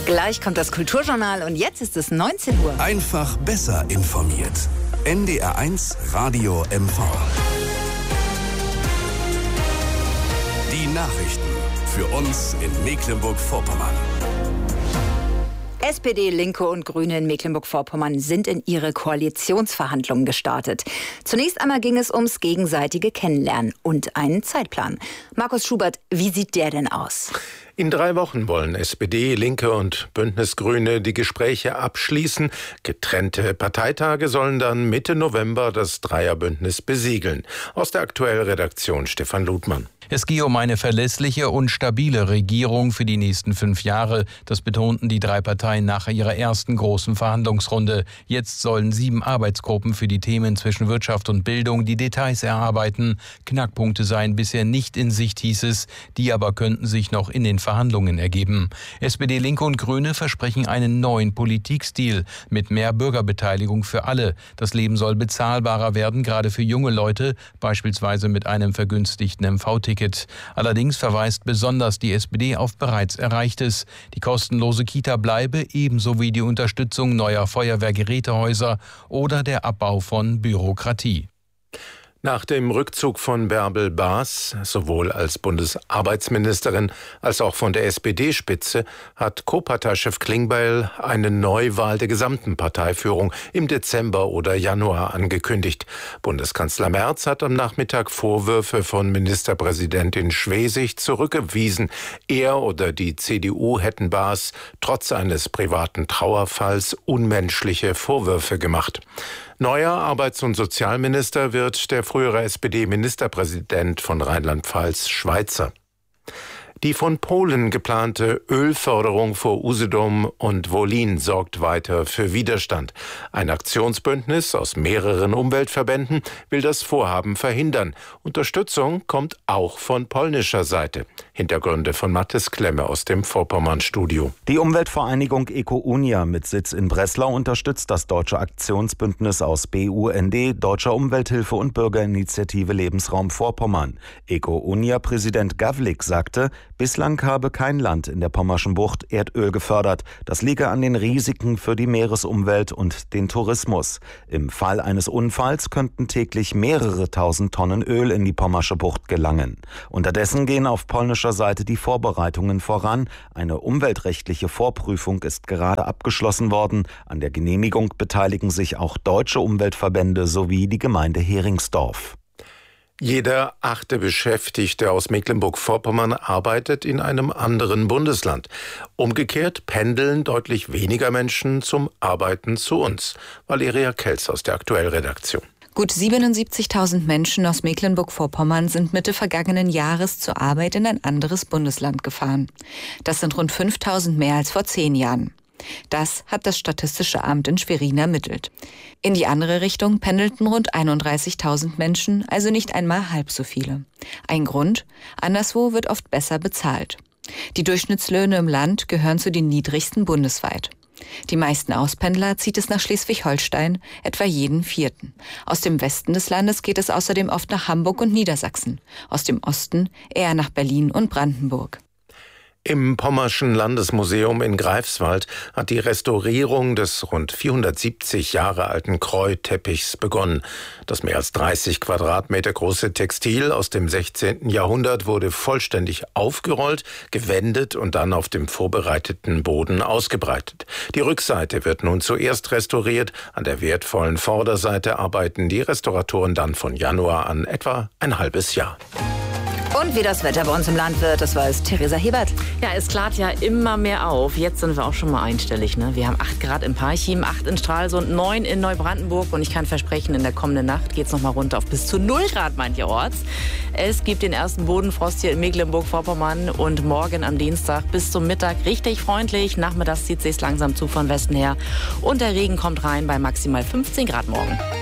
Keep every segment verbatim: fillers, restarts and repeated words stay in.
Gleich kommt das Kulturjournal und jetzt ist es neunzehn Uhr. Einfach besser informiert. N D R eins Radio M V. Die Nachrichten für uns in Mecklenburg-Vorpommern. S P D, Linke und Grüne in Mecklenburg-Vorpommern sind in ihre Koalitionsverhandlungen gestartet. Zunächst einmal ging es ums gegenseitige Kennenlernen und einen Zeitplan. Markus Schubert, wie sieht der denn aus? In drei Wochen wollen S P D, Linke und Bündnis Grüne die Gespräche abschließen. Getrennte Parteitage sollen dann Mitte November das Dreierbündnis besiegeln. Aus der Aktuell-Redaktion Stefan Ludmann. Es gehe um eine verlässliche und stabile Regierung für die nächsten fünf Jahre. Das betonten die drei Parteien nach ihrer ersten großen Verhandlungsrunde. Jetzt sollen sieben Arbeitsgruppen für die Themen zwischen Wirtschaft und Bildung die Details erarbeiten. Knackpunkte seien bisher nicht in Sicht, hieß es. Die aber könnten sich noch in den Verhandlungen ergeben. S P D, Linke und Grüne versprechen einen neuen Politikstil mit mehr Bürgerbeteiligung für alle. Das Leben soll bezahlbarer werden, gerade für junge Leute, beispielsweise mit einem vergünstigten M V-Ticket. Allerdings verweist besonders die S P D auf bereits Erreichtes. Die kostenlose Kita bleibe, ebenso wie die Unterstützung neuer Feuerwehrgerätehäuser oder der Abbau von Bürokratie. Nach dem Rückzug von Bärbel Baas, sowohl als Bundesarbeitsministerin als auch von der S P D-Spitze, hat Co-Parteichef Klingbeil eine Neuwahl der gesamten Parteiführung im Dezember oder Januar angekündigt. Bundeskanzler Merz hat am Nachmittag Vorwürfe von Ministerpräsidentin Schwesig zurückgewiesen. Er oder die C D U hätten Baas trotz eines privaten Trauerfalls unmenschliche Vorwürfe gemacht. Neuer Arbeits- und Sozialminister wird der frühere S P D-Ministerpräsident von Rheinland-Pfalz, Schweizer. Die von Polen geplante Ölförderung vor Usedom und Wolin sorgt weiter für Widerstand. Ein Aktionsbündnis aus mehreren Umweltverbänden will das Vorhaben verhindern. Unterstützung kommt auch von polnischer Seite. Hintergründe von Mathis Klemme aus dem Vorpommern-Studio. Die Umweltvereinigung Ecounia mit Sitz in Breslau unterstützt das deutsche Aktionsbündnis aus B U N D, Deutscher Umwelthilfe und Bürgerinitiative Lebensraum Vorpommern. Ecounia-Präsident Gavlik sagte, bislang habe kein Land in der Pommerschen Bucht Erdöl gefördert. Das liege an den Risiken für die Meeresumwelt und den Tourismus. Im Fall eines Unfalls könnten täglich mehrere tausend Tonnen Öl in die Pommersche Bucht gelangen. Unterdessen gehen auf polnischer Seite die Vorbereitungen voran. Eine umweltrechtliche Vorprüfung ist gerade abgeschlossen worden. An der Genehmigung beteiligen sich auch deutsche Umweltverbände sowie die Gemeinde Heringsdorf. Jeder achte Beschäftigte aus Mecklenburg-Vorpommern arbeitet in einem anderen Bundesland. Umgekehrt pendeln deutlich weniger Menschen zum Arbeiten zu uns. Valeria Kelz aus der Aktuell-Redaktion. Gut siebenundsiebzigtausend Menschen aus Mecklenburg-Vorpommern sind Mitte vergangenen Jahres zur Arbeit in ein anderes Bundesland gefahren. Das sind rund fünftausend mehr als vor zehn Jahren. Das hat das Statistische Amt in Schwerin ermittelt. In die andere Richtung pendelten rund einunddreißigtausend Menschen, also nicht einmal halb so viele. Ein Grund: anderswo wird oft besser bezahlt. Die Durchschnittslöhne im Land gehören zu den niedrigsten bundesweit. Die meisten Auspendler zieht es nach Schleswig-Holstein, etwa jeden vierten. Aus dem Westen des Landes geht es außerdem oft nach Hamburg und Niedersachsen. Aus dem Osten eher nach Berlin und Brandenburg. Im Pommerschen Landesmuseum in Greifswald hat die Restaurierung des rund vierhundertsiebzig Jahre alten Kreuteppichs begonnen. Das mehr als dreißig Quadratmeter große Textil aus dem sechzehnten Jahrhundert wurde vollständig aufgerollt, gewendet und dann auf dem vorbereiteten Boden ausgebreitet. Die Rückseite wird nun zuerst restauriert. An der wertvollen Vorderseite arbeiten die Restauratoren dann von Januar an etwa ein halbes Jahr. Und wie das Wetter bei uns im Land wird, das weiß Theresa Hebert. Ja, es klart ja immer mehr auf. Jetzt sind wir auch schon mal einstellig. Ne? Wir haben acht Grad in Parchim, acht in Stralsund, neun in Neubrandenburg. Und ich kann versprechen, in der kommenden Nacht geht es noch mal runter auf bis zu null Grad mancherorts. Es gibt den ersten Bodenfrost hier in Mecklenburg-Vorpommern. Und morgen am Dienstag bis zum Mittag richtig freundlich. Nachmittags zieht es sich langsam zu von Westen her. Und der Regen kommt rein bei maximal fünfzehn Grad morgen.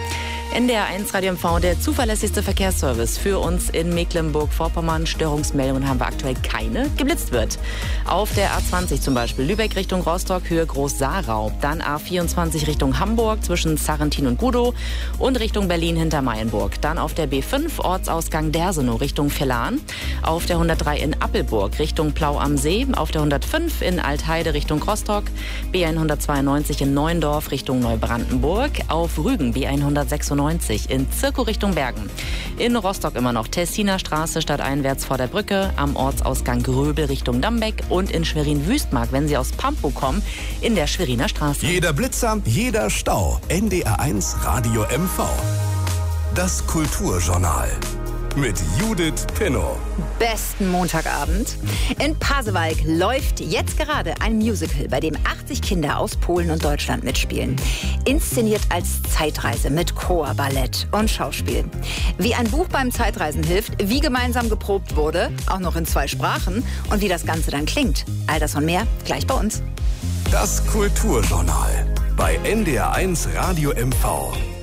N D R eins Radio M V, der zuverlässigste Verkehrsservice für uns in Mecklenburg-Vorpommern. Störungsmeldungen haben wir aktuell keine. Geblitzt wird. Auf der A zwanzig zum Beispiel Lübeck Richtung Rostock, Höhe Groß-Saarau. Dann A vierundzwanzig Richtung Hamburg zwischen Sarrentin und Gudow und Richtung Berlin hinter Mayenburg. Dann auf der B fünf Ortsausgang Dersenow Richtung Villan. Auf der hundertdrei in Appelburg Richtung Plau am See. Auf der hundertfünf in Altheide Richtung Rostock. B hundertzweiundneunzig in Neuendorf Richtung Neubrandenburg. Auf Rügen B hundertsechsundneunzig in Zirkow Richtung Bergen. In Rostock immer noch Tessiner Straße stadteinwärts vor der Brücke, am Ortsausgang Gröbel Richtung Dambeck und in Schwerin-Wüstmark, wenn Sie aus Pampow kommen, in der Schweriner Straße. Jeder Blitzer, jeder Stau. N D R eins Radio M V. Das Kulturjournal. Mit Judith Pinnow. Besten Montagabend. In Pasewalk läuft jetzt gerade ein Musical, bei dem achtzig Kinder aus Polen und Deutschland mitspielen. Inszeniert als Zeitreise mit Chor, Ballett und Schauspiel. Wie ein Buch beim Zeitreisen hilft, wie gemeinsam geprobt wurde, auch noch in zwei Sprachen und wie das Ganze dann klingt. All das und mehr gleich bei uns. Das Kulturjournal bei N D R eins Radio M V.